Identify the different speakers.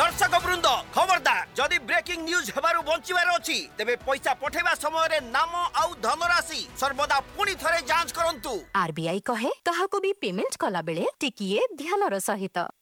Speaker 1: दर्शक वृंद खबरदार जदि ब्रेकिंग न्यूज हेबारु बंचिबार अछि तेबे पैसा पठेबा समय रे नाम आउ धनराशि सर्वदा पुनी थरे जांच करंतु।
Speaker 2: आरबीआई कहे कहाको भी पेमेंट कला बेले टिकिए ध्यानर सहित।